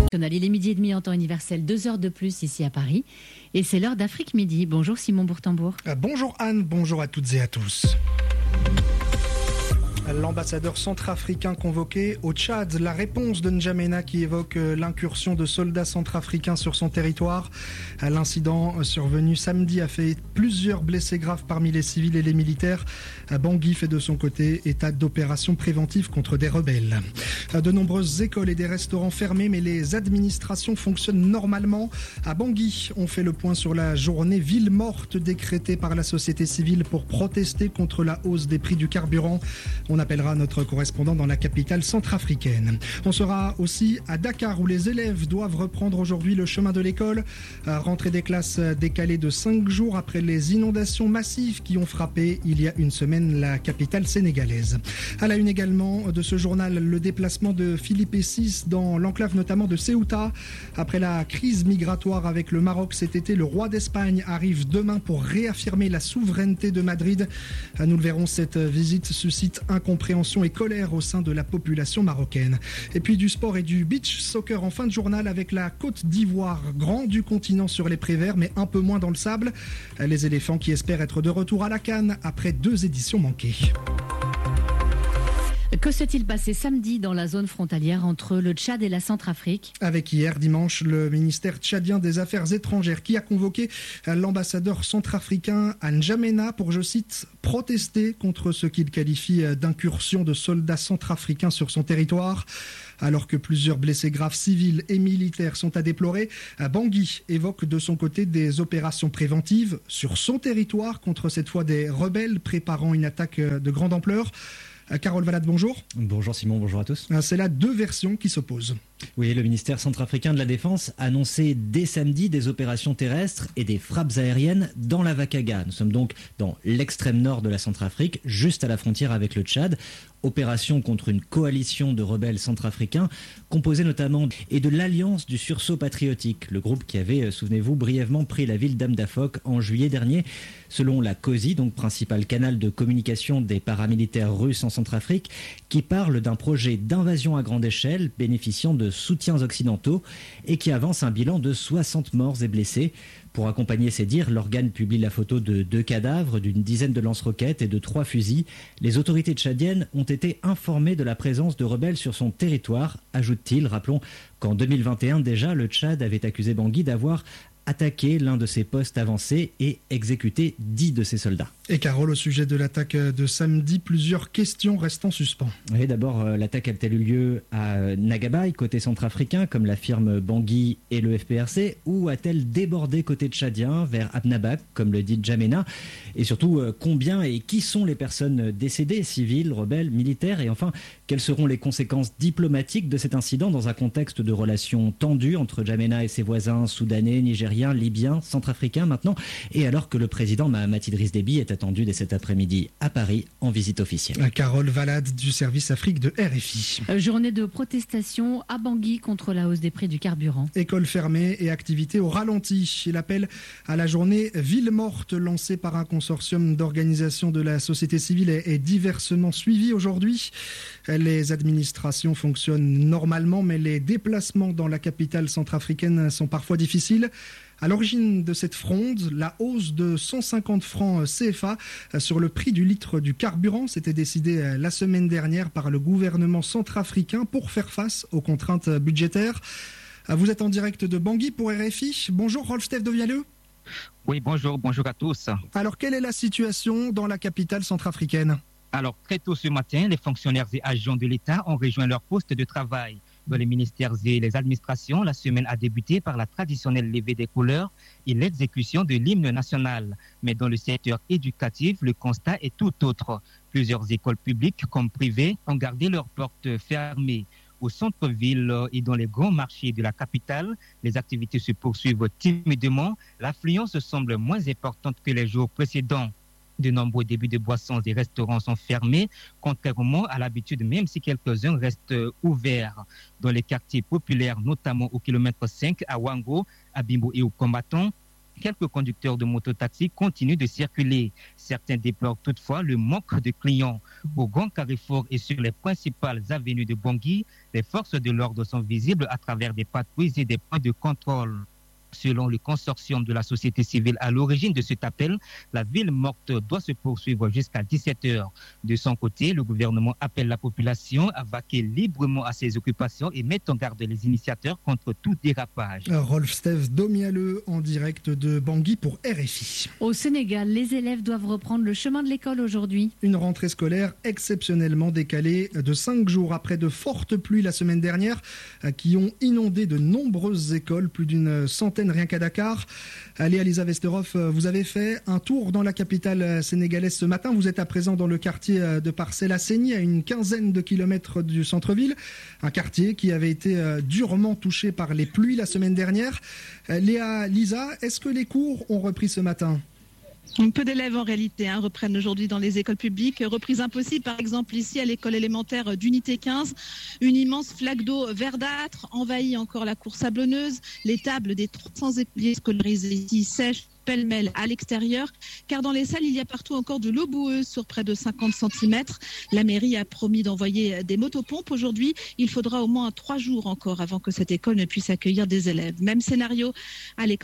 Il est midi et demi en temps universel, 2 heures de plus ici à Paris. Et c'est l'heure d'Afrique Midi. Bonjour Simon Bourtambour. Bonjour Anne, bonjour à toutes et à tous. L'ambassadeur centrafricain convoqué au Tchad, la réponse de N'Djamena qui évoque l'incursion de soldats centrafricains sur son territoire. L'incident survenu samedi a fait plusieurs blessés graves parmi les civils et les militaires. Bangui fait de son côté état d'opération préventive contre des rebelles. De nombreuses écoles et des restaurants fermés, mais les administrations fonctionnent normalement. À Bangui, on fait le point sur la journée ville morte décrétée par la société civile pour protester contre la hausse des prix du carburant. On appellera notre correspondant dans la capitale centrafricaine. On sera aussi à Dakar où les élèves doivent reprendre aujourd'hui le chemin de l'école. Rentrée des classes décalée de 5 jours après les inondations massives qui ont frappé il y a une semaine la capitale sénégalaise. À la une également de ce journal, le déplacement de Philippe VI dans l'enclave notamment de Ceuta. Après la crise migratoire avec le Maroc cet été, le roi d'Espagne arrive demain pour réaffirmer la souveraineté de Madrid. Nous le verrons, cette visite suscite incompréhension et colère au sein de la population marocaine. Et puis du sport et du beach soccer en fin de journal avec la Côte d'Ivoire, grand du continent sur les prés verts, mais un peu moins dans le sable. Les éléphants qui espèrent être de retour à la CAN après 2 éditions manquées. Que s'est-il passé samedi dans la zone frontalière entre le Tchad et la Centrafrique ? Avec hier, dimanche, le ministère tchadien des Affaires étrangères qui a convoqué l'ambassadeur centrafricain à N'Djamena pour, je cite, protester contre ce qu'il qualifie d'incursion de soldats centrafricains sur son territoire. Alors que plusieurs blessés graves civils et militaires sont à déplorer, Bangui évoque de son côté des opérations préventives sur son territoire contre cette fois des rebelles préparant une attaque de grande ampleur. Carole Valade, bonjour. Bonjour Simon, bonjour à tous. C'est là 2 versions qui s'opposent. Oui, le ministère centrafricain de la Défense a annoncé dès samedi des opérations terrestres et des frappes aériennes dans la Vakaga. Nous sommes donc dans l'extrême nord de la Centrafrique, juste à la frontière avec le Tchad. Opération contre une coalition de rebelles centrafricains composée notamment et de l'Alliance du sursaut patriotique, le groupe qui avait, souvenez-vous, brièvement pris la ville d'Amdafok en juillet dernier. Selon la COSI, donc principal canal de communication des paramilitaires russes en Centrafrique, qui parle d'un projet d'invasion à grande échelle bénéficiant de soutiens occidentaux et qui avance un bilan de 60 morts et blessés. Pour accompagner ces dires, l'organe publie la photo de 2 cadavres, d'une dizaine de lance-roquettes et de 3 fusils. Les autorités tchadiennes ont été informées de la présence de rebelles sur son territoire, ajoute-t-il. Rappelons qu'en 2021 déjà, le Tchad avait accusé Bangui d'avoir attaqué l'un de ses postes avancés et exécuté 10 de ses soldats. Et Carole, au sujet de l'attaque de samedi, plusieurs questions restent en suspens. Oui, d'abord, l'attaque a-t-elle eu lieu à Nagabaï, côté centrafricain, comme l'affirment Bangui et le FPRC, ou a-t-elle débordé côté tchadien vers Abnabak, comme le dit N'Djamena ? Et surtout, combien et qui sont les personnes décédées, civiles, rebelles, militaires ? Et enfin, quelles seront les conséquences diplomatiques de cet incident dans un contexte de relations tendues entre N'Djamena et ses voisins soudanais, nigériens, libyens, centrafricains maintenant, et alors que le président Mahamat Idriss Déby est attendu dès cet après-midi à Paris en visite officielle. Carole Valade du service Afrique de RFI. Journée de protestation à Bangui contre la hausse des prix du carburant. Écoles fermées et activités au ralenti. L'appel à la journée ville morte lancée par un consortium d'organisations de la société civile est diversement suivi aujourd'hui. Les administrations fonctionnent normalement, mais les déplacements dans la capitale centrafricaine sont parfois difficiles. À l'origine de cette fronde, la hausse de 150 francs CFA sur le prix du litre du carburant, c'était décidé la semaine dernière par le gouvernement centrafricain pour faire face aux contraintes budgétaires. Vous êtes en direct de Bangui pour RFI. Bonjour Rolf-Stef de Vialleux. Oui, bonjour à tous. Alors, quelle est la situation dans la capitale centrafricaine ? Alors, très tôt ce matin, les fonctionnaires et agents de l'État ont rejoint leur poste de travail. Dans les ministères et les administrations, la semaine a débuté par la traditionnelle levée des couleurs et l'exécution de l'hymne national. Mais dans le secteur éducatif, le constat est tout autre. Plusieurs écoles publiques comme privées ont gardé leurs portes fermées. Au centre-ville et dans les grands marchés de la capitale, les activités se poursuivent timidement. L'affluence semble moins importante que les jours précédents. De nombreux débits de boissons et restaurants sont fermés, contrairement à l'habitude, même si quelques-uns restent ouverts. Dans les quartiers populaires, notamment au kilomètre 5, à Wango, à Bimbo et au Combattant, quelques conducteurs de mototaxi continuent de circuler. Certains déplorent toutefois le manque de clients. Au Grand Carrefour et sur les principales avenues de Bangui, les forces de l'ordre sont visibles à travers des patrouilles et des points de contrôle. Selon le consortium de la société civile à l'origine de cet appel, la ville morte doit se poursuivre jusqu'à 17h. De son côté, le gouvernement appelle la population à vaquer librement à ses occupations et met en garde les initiateurs contre tout dérapage. Rolf Steve Domialeux en direct de Bangui pour RFI. Au Sénégal, les élèves doivent reprendre le chemin de l'école aujourd'hui. Une rentrée scolaire exceptionnellement décalée de 5 jours après de fortes pluies la semaine dernière qui ont inondé de nombreuses écoles, plus d'une centaine rien qu'à Dakar. Léa Lisa Vesterhoff, vous avez fait un tour dans la capitale sénégalaise ce matin. Vous êtes à présent dans le quartier de Parcelles-Assegny, à une quinzaine de kilomètres du centre-ville. Un quartier qui avait été durement touché par les pluies la semaine dernière. Léa Lisa, est-ce que les cours ont repris ce matin ? Peu d'élèves en réalité reprennent aujourd'hui dans les écoles publiques. Reprise impossible par exemple ici à l'école élémentaire d'unité 15. Une immense flaque d'eau verdâtre envahit encore la cour sablonneuse. Les tables des 300 écoliers scolarisés ici sèchent pêle-mêle à l'extérieur, car dans les salles, il y a partout encore de l'eau boueuse sur près de 50 cm. La mairie a promis d'envoyer des motopompes aujourd'hui. Il faudra au moins 3 jours encore avant que cette école ne puisse accueillir des élèves. Même scénario à l'école